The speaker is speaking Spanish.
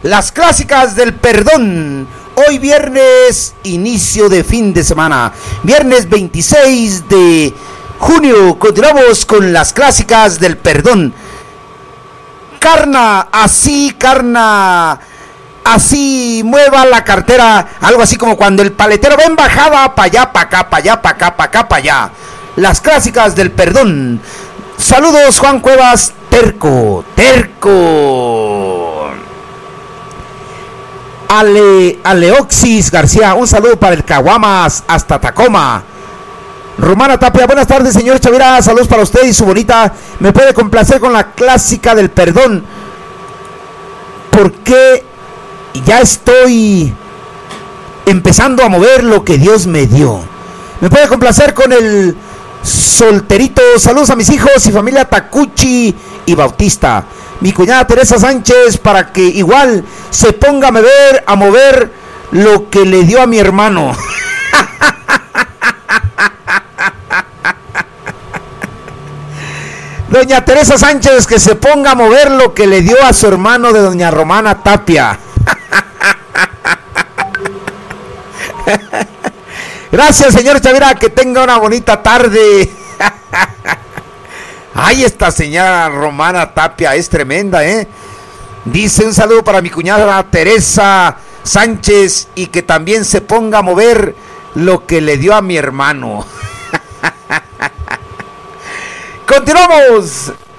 Las clásicas del perdón. Hoy viernes, inicio de fin de semana. Viernes 26 de junio. Continuamos con las clásicas del perdón. Carna, así mueva la cartera. Algo así como cuando el paletero va en bajada, para allá, para acá, para allá, para acá, para acá, para allá. Las clásicas del perdón. Saludos, Juan Cuevas. Terco. Aleoxis García, un saludo para el Caguamas hasta Tacoma. Romana Tapia, buenas tardes, señor Chavira, saludos para usted y su bonita. Me puede complacer con la clásica del perdón, porque ya estoy empezando a mover lo que Dios me dio. Me puede complacer con el solterito. Saludos a mis hijos y familia Tacuchi y Bautista. Mi cuñada Teresa Sánchez, para que igual se ponga a mover lo que le dio a mi hermano. Doña Teresa Sánchez, que se ponga a mover lo que le dio a su hermano de doña Romana Tapia. Gracias, señor Chavira, que tenga una bonita tarde. Ay, esta señora Romana Tapia es tremenda, ¿eh? Dice un saludo para mi cuñada Teresa Sánchez y que también se ponga a mover lo que le dio a mi hermano. Continuamos.